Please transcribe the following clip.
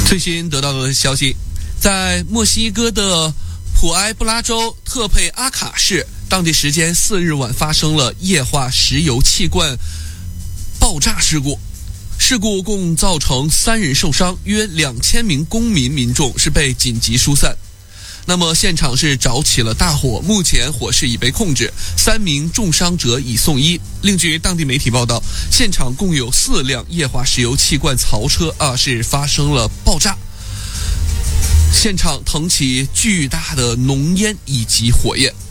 最新得到的消息，在墨西哥的普埃布拉州特佩阿卡市，当地时间4日晚发生了液化石油气罐爆炸事故。事故共造成3人受伤，约2000名公民众是被紧急疏散。那么现场是着起了大火，目前火势已被控制，3名重伤者已送医。另据当地媒体报道，现场共有4辆液化石油气罐槽车是发生了爆炸，现场腾起巨大的浓烟以及火焰。